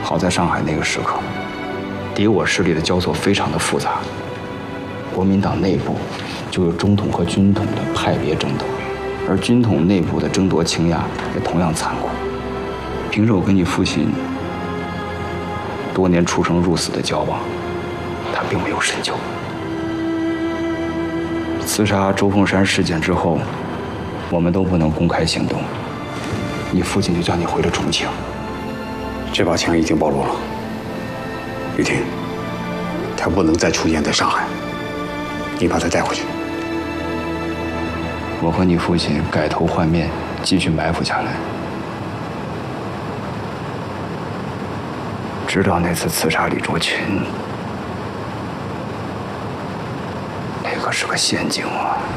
好在上海那个时刻，敌我势力的交错非常的复杂，国民党内部就有中统和军统的派别争斗，而军统内部的争夺倾轧也同样残酷。凭着我跟你父亲多年出生入死的交往，他并没有深究。刺杀周凤山事件之后，我们都不能公开行动，你父亲就叫你回了重庆。 这把枪已经暴露了，雨婷，他不能再出现在上海，你把他带回去。 我和你父亲改头换面，继续埋伏下来，直到那次刺杀李卓群，那个是个陷阱啊！